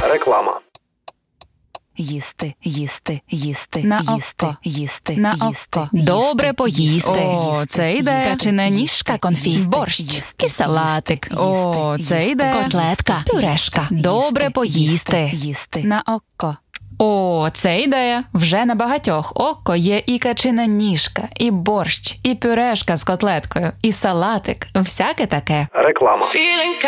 Реклама. Їсти, їсти, їсти, На їсти, око. їсти, На їсти, око. їсти, Добре поїсти. їсти, Це ідея. Качана ніжка, конфі, борщ і салатик. О, це ідея. Котлетка, пюрешка. Добре поїсти. Їсти. На око. О, це ідея. Вже на багатьох око є і качина ніжка, і борщ, і пюрешка з котлеткою, і салатик. Всяке таке. Реклама.